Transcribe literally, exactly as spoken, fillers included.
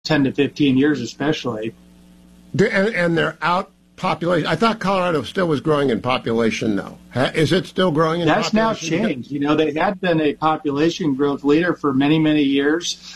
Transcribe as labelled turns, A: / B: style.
A: ten to fifteen years especially.
B: And, and they're out population. I thought Colorado still was growing in population now. Is it still growing in
A: That's
B: population?
A: That's now changed. You know, they had been a population growth leader for many, many years.